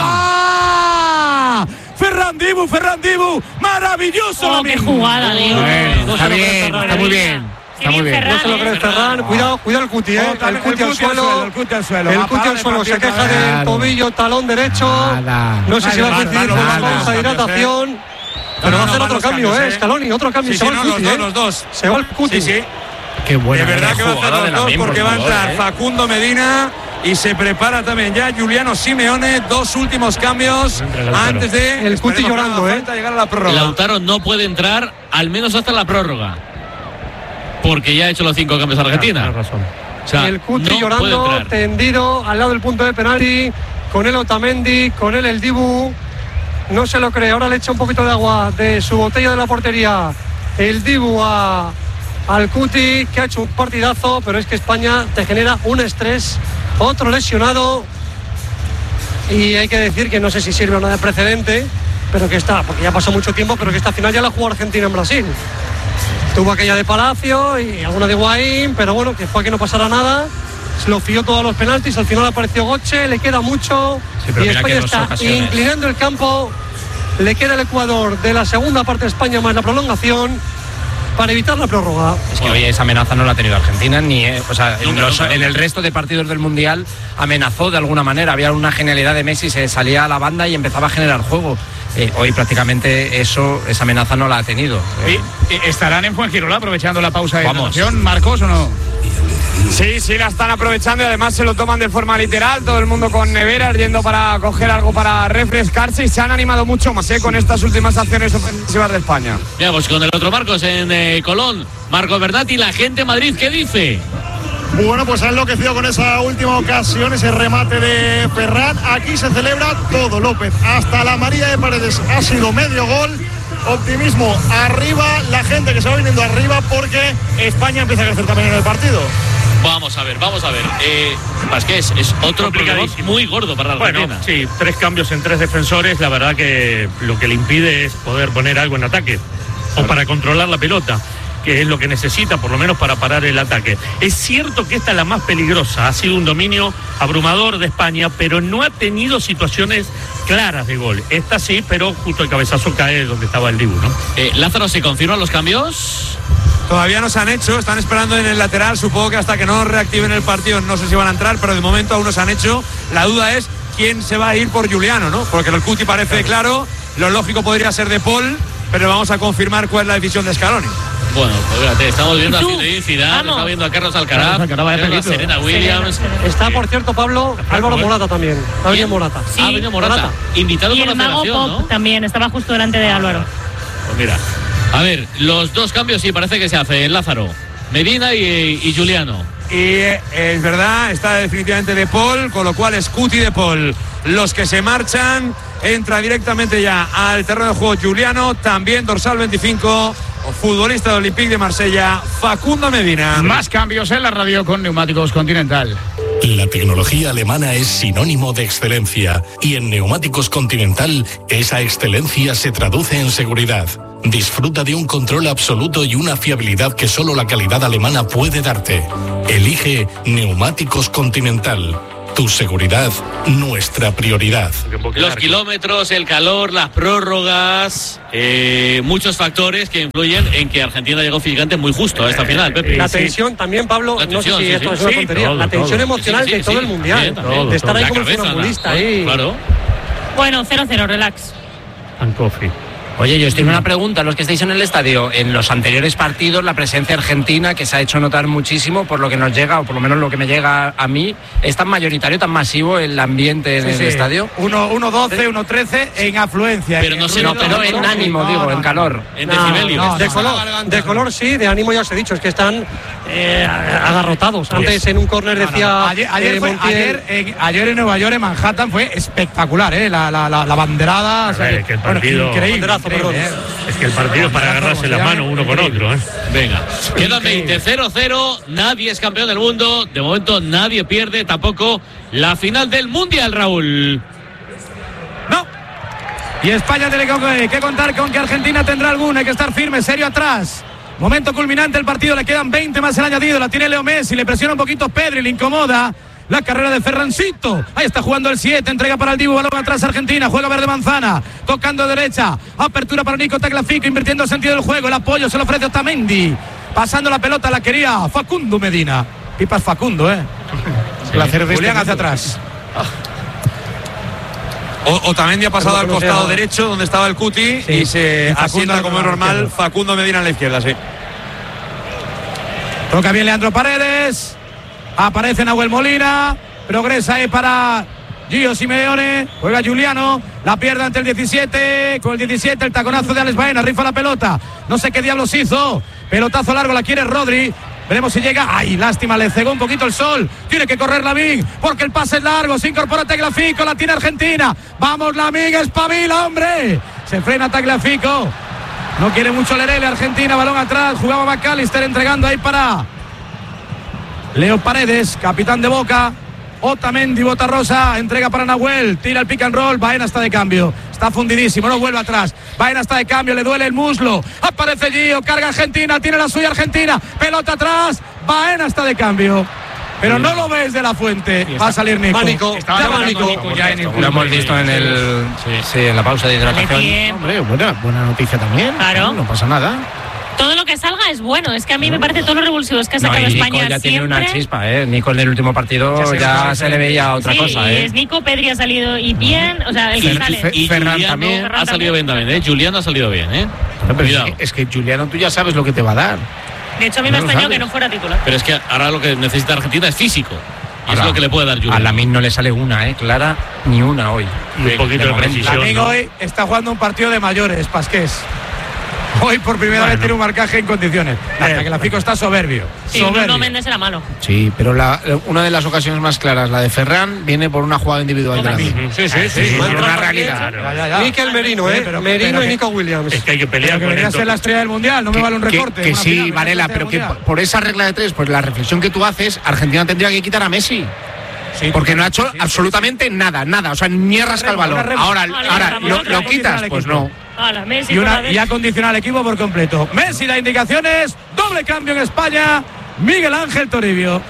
parada! Ferran Dibu, maravilloso. ¡Qué jugada, Dibu! Bueno, está bien, está muy bien. Está muy bien. No se lo cree Ferran. Cuidado el Cuti, ¿eh? El Cuti al suelo. El Cuti al suelo. El Cuti al suelo. Se queja del tobillo, talón derecho. No sé si va a coincidir con la pausa de hidratación. Pero va a hacer otro cambio, Scaloni. Otro cambio. Se va el Cuti, los dos. Se va el Cuti. Sí. Qué buena. De verdad que va a hacer los dos porque va a entrar Facundo Medina y se prepara también ya Giuliano Simeone. Dos últimos cambios antes de el Cuti llorando, llegar a la prórroga. Lautaro no puede entrar al menos hasta la prórroga porque ya ha hecho los 5 cambios a Argentina. Tienes razón. O sea, y el Cuti llorando, tendido al lado del punto de penalti, con él Otamendi, con él el Dibu. No se lo cree. Ahora le echa un poquito de agua de su botella de la portería el Dibu al Cuti, que ha hecho un partidazo, pero es que España te genera un estrés, otro lesionado, y hay que decir que no sé si sirve o no de precedente, pero que está, porque ya pasó mucho tiempo, pero que esta final ya la jugó Argentina en Brasil. Tuvo aquella de Palacio y alguna de Higuaín, pero bueno, que fue que no pasara nada. Se lo fió todos los penaltis, al final apareció Götze, le queda mucho, y España está inclinando el campo. Le queda el Ecuador de la segunda parte de España más la prolongación para evitar la prórroga. Es que oye, esa amenaza no la ha tenido Argentina ni, o sea, en el resto de partidos del Mundial amenazó de alguna manera. Había una genialidad de Messi, se salía a la banda y empezaba a generar juego. Hoy prácticamente esa amenaza no la ha tenido. ¿Estarán en Fuengirola aprovechando la pausa de hidratación, Marcos, o no? Sí, la están aprovechando y además se lo toman de forma literal. Todo el mundo con neveras yendo para coger algo para refrescarse y se han animado mucho más con estas últimas acciones ofensivas de España. Veamos con el otro Marcos en Colón. Marcos Bernat y la gente en Madrid, ¿qué dice? Bueno, pues ha enloquecido con esa última ocasión, ese remate de Ferran. Aquí se celebra todo, López. Hasta la María de Paredes ha sido medio gol. Optimismo arriba, la gente que se va viniendo arriba porque España empieza a crecer también en el partido. Vamos a ver. Es que es otro problema muy gordo para la Argentina. Bueno, sí, 3 cambios en 3 defensores, la verdad que lo que le impide es poder poner algo en ataque o para controlar la pelota, que es lo que necesita por lo menos para parar el ataque. Es cierto que esta es la más peligrosa, ha sido un dominio abrumador de España, pero no ha tenido situaciones claras de gol. Esta sí, pero justo el cabezazo cae donde estaba el Dibu, ¿no? Lázaro, ¿se confirman los cambios? Todavía no se han hecho, están esperando en el lateral, supongo que hasta que no reactiven el partido no sé si van a entrar, pero de momento aún no se han hecho. La duda es quién se va a ir por Giuliano, ¿no? Porque el Cuti parece claro, lo lógico podría ser De Paul, pero vamos a confirmar cuál es la decisión de Scaloni. Bueno, pues fíjate, estamos viendo a Zinedine Zidane, estamos viendo a Carlos Alcaraz, a Serena Williams. Está, por cierto, Pablo, Álvaro Morata también. Ha venido Morata. Sí, ha venido Morata. Invitado y por el la mago federación, Pop, ¿no? También, estaba justo delante de Álvaro. Pues mira, a ver, los 2 cambios sí parece que se hacen, Lázaro. Medina y Giuliano. Y es verdad, está definitivamente De Paul, con lo cual es Cuti y De Paul los que se marchan. Entra directamente ya al terreno de juego Giuliano, también dorsal 25, futbolista de Olympique de Marsella, Facundo Medina. Más cambios en la radio con Neumáticos Continental. La tecnología alemana es sinónimo de excelencia y en Neumáticos Continental esa excelencia se traduce en seguridad. Disfruta de un control absoluto y una fiabilidad que solo la calidad alemana puede darte. Elige Neumáticos Continental. Tu seguridad, nuestra prioridad. Los kilómetros, el calor, las prórrogas, muchos factores que influyen en que Argentina llegó gigante muy justo a esta final, Pepe. La tensión también, Pablo, no sé si esto es una tontería, la tensión emocional de todo el Mundial, de estar ahí como funambulista ahí. Claro. Bueno, 0-0, relax. And coffee. Oye, yo estoy en una pregunta, los que estáis en el estadio, en los anteriores partidos, la presencia argentina, que se ha hecho notar muchísimo, por lo que nos llega, o por lo menos lo que me llega a mí, ¿es tan mayoritario, tan masivo el ambiente en el estadio? 1-12, 1-13 en afluencia. Pero no se nota, pero en ánimo, digo, en calor. En decibelios. De color sí, de ánimo ya os he dicho, es que están agarrotados. Antes en un córner decía... Ayer en Nueva York, en Manhattan, fue espectacular, la banderada. Es que el partido... Es que el partido es para agarrarse la mano uno con otro. Venga, quedan 20, 0-0, nadie es campeón del mundo, de momento nadie pierde, tampoco la final del Mundial, Raúl. No. Y España tiene que contar con que Argentina tendrá alguna, hay que estar firme, serio atrás. Momento culminante del partido, le quedan 20 más el añadido, la tiene Leo Messi, le presiona un poquito Pedri, le incomoda. La carrera de Ferrancito. Ahí está jugando el 7. Entrega para el Dibu. Balón atrás Argentina. Juega Verde Manzana. Tocando derecha. Apertura para Nico Tagliafico. Invirtiendo el sentido del juego. El apoyo se lo ofrece Otamendi. Pasando la pelota la quería Facundo Medina. Pipas Facundo, Sí. Placer de Julián hacia atrás. Otamendi ha pasado al costado derecho donde estaba el Cuti y se asienta como es normal. Facundo Medina en la izquierda, sí. Toca bien Leandro Paredes. Aparece Nahuel Molina, progresa para Gio Simeone, juega Juliano, la pierde ante el 17, con el 17 el taconazo de Alex Baena, rifa la pelota, no sé qué diablos hizo, pelotazo largo, la quiere Rodri, veremos si llega, ay, lástima, le cegó un poquito el sol, tiene que correr Lamine, porque el pase es largo, se incorpora Tagliafico, la tiene Argentina, vamos Lamine, espabila, hombre, se frena Tagliafico, no quiere mucho Lerele, Argentina, balón atrás, jugaba McAllister entregando ahí para... Leo Paredes, capitán de Boca. Otamendi, bota rosa, entrega para Nahuel, tira el pick and roll, Baena está de cambio, está fundidísimo, no vuelve atrás, Baena está de cambio, le duele el muslo, aparece Gio, carga Argentina, tiene la suya Argentina, pelota atrás, Baena está de cambio, pero no lo ves de la fuente, va a salir Nico. Lo hemos visto en la pausa de hidratación. Hombre, buena noticia también. Claro. No pasa nada. Todo lo que salga es bueno. Es que a mí me parece todos los revulsivos que ha sacado España Nico ya siempre. Tiene una chispa, Nico en el último partido ya se le veía otra cosa, Es Nico, Pedri ha salido y bien, o sea, el que sale. Y Ferran también ha salido bien también, Juliano ha salido bien, Es que Juliano, tú ya sabes lo que te va a dar. De hecho, a mí me ha extrañado que no fuera titular. Pero es que ahora lo que necesita Argentina es físico. Y es lo que le puede dar Juliano. A Lamine no le sale una, clara, ni una hoy. Un poquito de precisión. Lamine hoy está jugando un partido de mayores, Pasqués. Hoy por primera vez tiene un marcaje en condiciones. Tagliafico está soberbio. Sí, Bruno Méndez era malo. Sí, pero una de las ocasiones más claras, la de Ferran, viene por una jugada individual de Lamine. Sí. Es una realidad. Mikel Merino, Merino y Nico Williams. Es que hay que pelear. Que debería ser la estrella del Mundial, no me vale un recorte. Que sí, Varela, pero que por esa regla de 3, pues la reflexión que tú haces, Argentina tendría que quitar a Messi. Sí, porque no ha hecho absolutamente nada, o sea, ni ha rascado el balón. Ahora lo quitas, pues no. Y ha condicionado al equipo por completo. Messi da indicaciones, doble cambio en España, Miguel Ángel Toribio.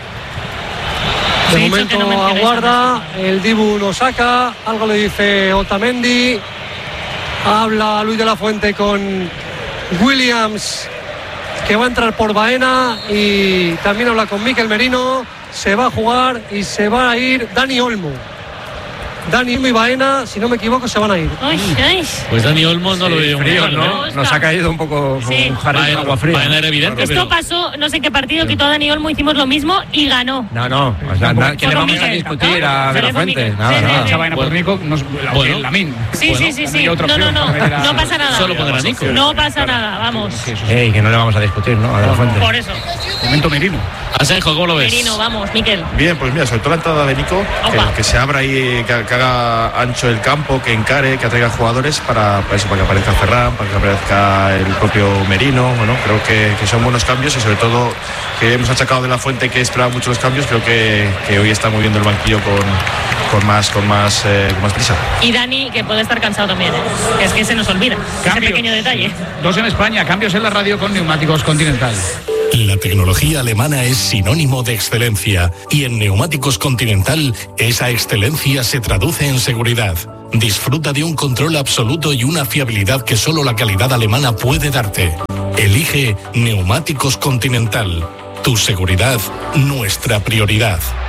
De momento aguarda, el Dibu lo saca, algo le dice Otamendi, habla Luis de la Fuente con Williams, que va a entrar por Baena, y también habla con Mikel Merino. Se va a jugar y se va a ir Dani Olmo. Dani Olmo y Baena, si no me equivoco, se van a ir. Pues Dani Olmo no lo veo frío, ¿no? Nos ha caído un poco un jarrón de agua fría. Baena era evidente. Esto pasó, no sé en qué partido, quitó a Dani Olmo, hicimos lo mismo y ganó. No. O sea, ¿qué le vamos a discutir a De la Fuente? Nada. Baena por Nico, Lamine. Sí. No pasa nada. Solo poner a Nico. No pasa nada, vamos. Que no le vamos a discutir, ¿no? A De la Fuente. Por eso. Momento Merino. Asenjo, ¿cómo lo ves? Merino, vamos, Miquel. Bien, pues mira, sobre todo la entrada de Nico, que se abra ahí, que haga ancho el campo, que encare, que atraiga jugadores para que aparezca Ferran, para que aparezca el propio Merino. Bueno, creo que son buenos cambios, y sobre todo que hemos achacado De la Fuente que esperaba mucho los cambios. Creo que hoy está moviendo el banquillo con más prisa. Y Dani, que puede estar cansado también, que es que se nos olvida ese pequeño detalle. 2 en España, cambios en la radio con Neumáticos Continental. La tecnología alemana es sinónimo de excelencia, y en Neumáticos Continental esa excelencia se traduce en seguridad. Disfruta de un control absoluto y una fiabilidad que solo la calidad alemana puede darte. Elige Neumáticos Continental. Tu seguridad, nuestra prioridad.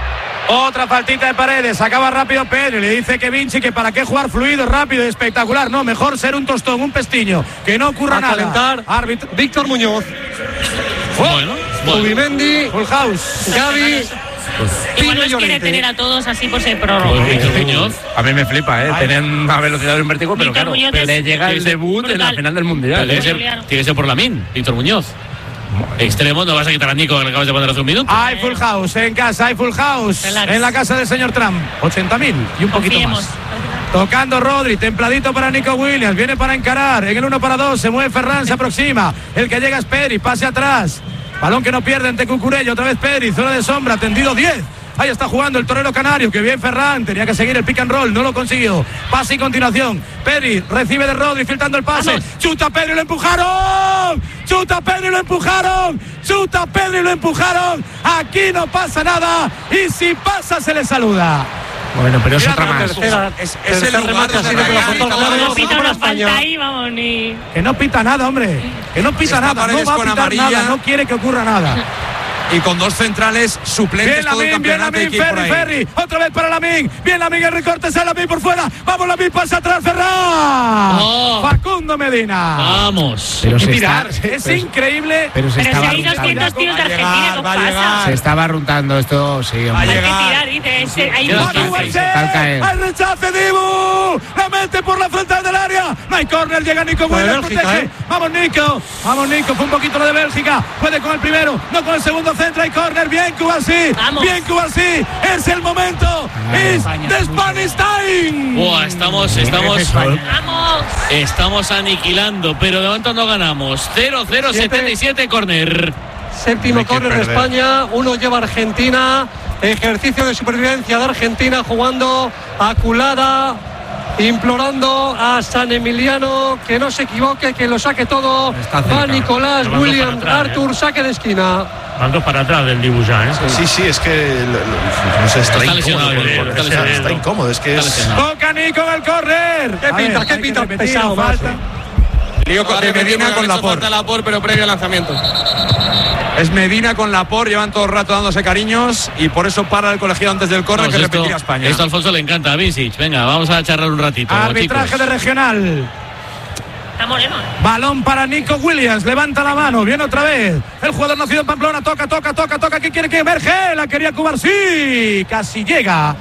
Otra faltita de Paredes, acaba rápido Pedri, le dice que Vinci que para qué jugar fluido, rápido y espectacular, no, mejor ser un tostón, un pestiño, que no ocurra nada. Calentar, árbitro Víctor Muñoz. Bueno. Zubimendi, Full house, Gavi. Igual nos quiere tener a todos así por ser prórroga. A mí me flipa, tener una velocidad de un vértigo, pero claro, le llega el debut en la final del Mundial. Tiene que ser por Lamine, Víctor Muñoz. Extremo, no vas a quitar a Nico que le acabas de poner hace un minuto. Hay full house en casa, hay full house en la casa del señor Trump. 80.000 y un poquito más. Tocando Rodri, templadito para Nico Williams, viene para encarar, en el 1-2, se mueve Ferran, se aproxima, el que llega es Pedri, pase atrás, balón que no pierde ante Cucurella, otra vez Pedri, zona de sombra, tendido 10. Ahí está jugando el torero canario, que bien Ferran, tenía que seguir el pick and roll, no lo consiguió. Pase y continuación, Pedri recibe de Rodri, filtrando el pase, chuta Pedri, lo empujaron, chuta Pedri, lo empujaron, chuta Pedri, lo empujaron, aquí no pasa nada, y si pasa se le saluda. Bueno, pero es otra más. Es el remate así de que no pita una falta ahí, vamos, ni... Que no pita nada, hombre, que no pita nada, no va a pitar nada, no quiere que ocurra nada. Y con dos centrales suplentes todo el campeonato. Bien Lamine, Ferri, otra vez para Lamine. Bien Lamine, el recorte, sale Lamine por fuera. Vamos Lamine, pasa atrás, Ferran. Facundo Medina. Vamos. Pero es increíble. Pero si hay 200 tíos de Argentina, ¿qué pasa? Se estaba runtando esto, sí, hombre. Hay que tirar, dice. Hay ¡Al rechace, Dibu! ¡La mete por la frontal del área! No hay córner, llega Nico Williams, protege. Vamos Nico, fue un poquito lo de Bélgica. Puede con el primero, no con el segundo. Centra y córner, bien Cubarsí, bien Cubarsí, es el momento, es de Spanish Time. Estamos aniquilando, pero de momento no ganamos. 0-0, 77 córner. Séptimo córner de España, uno lleva Argentina, ejercicio de supervivencia de Argentina, jugando a culada, implorando a San Emiliano que no se equivoque, que lo saque todo. Va Nicolás, Williams, Arthur, saque de esquina. Van dos para atrás del Dibu ya, Sí, es que no sé, está incómodo, es que es... Toca Nico en el córner. ¿Qué pinta? Pesado, falta. Lío de Medina con Laporte. Pero previo al lanzamiento. Es Medina con Laporte, llevan todo el rato dándose cariños y por eso para el colegiado antes del córner que repetirá España. Esto a Alfonso le encanta, a Visic. Venga, vamos a charlar un ratito. Arbitraje de regional. Moreno. Balón para Nico Williams, levanta la mano, viene otra vez. El jugador nacido en Pamplona, toca. ¿Quién quiere que emerge? La quería Cubarsí, casi llega.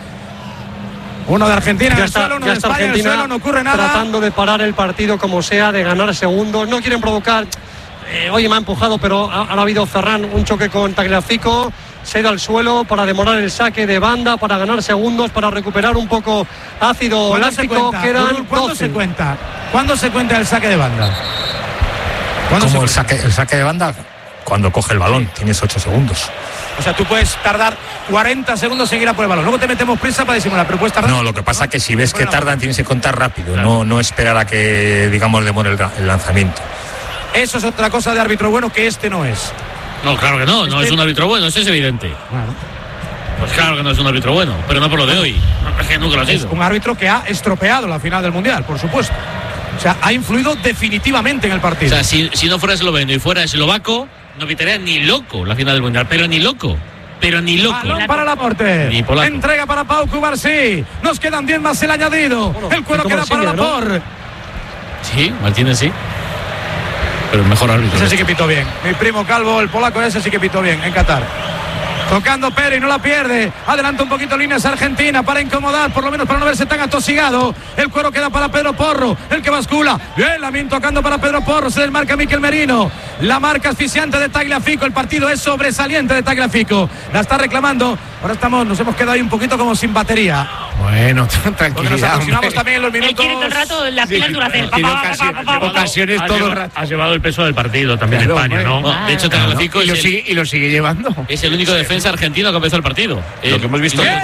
Uno de Argentina en el suelo, uno de España en el suelo, no ocurre nada. Tratando de parar el partido como sea, de ganar segundos. No quieren provocar. Oye, me ha empujado, pero ha habido Ferran, un choque con Tagliafico. Se da al suelo para demorar el saque de banda, para ganar segundos, para recuperar un poco ácido láctico. Quedan ¿Cuándo se cuenta? ¿Cuándo se cuenta el saque de banda? Como el saque de banda, cuando coge el balón, tienes 8 segundos. O sea, tú puedes tardar 40 segundos en ir a por el balón. Luego te metemos prisa para disimular, pero puedes tardar... No, lo que pasa es que si ves que tardan, tienes que contar rápido, no esperar a que, digamos, demore el lanzamiento. Eso es otra cosa de árbitro bueno que este no es. No, claro que no es un árbitro bueno, eso es evidente. Claro. Pues claro que no es un árbitro bueno, pero no por lo de hoy. Es que nunca lo ha sido. Es un árbitro que ha estropeado la final del Mundial, por supuesto. O sea, ha influido definitivamente en el partido. O sea, si no fuera esloveno y fuera eslovaco, no pitaría ni loco la final del Mundial, pero ni loco. Balón para Laporte. Entrega para Pau Cubarsí. Nos quedan 10 más el añadido. Bueno, el cuero queda para Laporte. ¿No? Sí, Martínez sí. Pero el mejor árbitro. Ese sí que pitó bien. Mi primo Calvo, el polaco, ese sí que pitó bien en Qatar. Tocando Pérez, no la pierde. Adelanta un poquito líneas Argentina para incomodar, por lo menos para no verse tan atosigado. El cuero queda para Pedro Porro, el que bascula. Bien, Lamine tocando para Pedro Porro. Se desmarca Miquel Merino. La marca asfixiante de Tagliafico. El partido es sobresaliente de Tagliafico. La está reclamando. Ahora nos hemos quedado ahí un poquito como sin batería. Bueno, tranquilidad. Porque nos aproximamos también en los minutos. Quiere todo el rato la pila en Duracell. Ocasiones todo el rato. Ha llevado el peso del partido también España, ¿no? De hecho, Tagliafico y lo sigue llevando. Es el único defensa argentino que empezó el partido. Lo que hemos visto bien,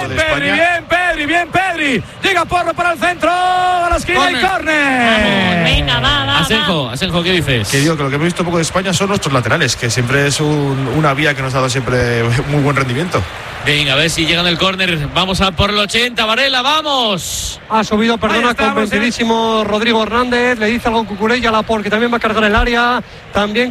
bien Pedri. Llega Porro para el centro. A la esquina y córner. Venga, va. Asenjo, ¿qué dices? Que digo que lo que hemos visto un poco de España son nuestros laterales, que siempre es una vía que nos ha dado siempre muy buen rendimiento. Venga, a ver si llegan el córner. Vamos a por el 80, Varela, vamos. Ha subido, convencidísimo Rodrigo Hernández. Le dice algo Cucurella a Laporte, que también va a cargar el área. También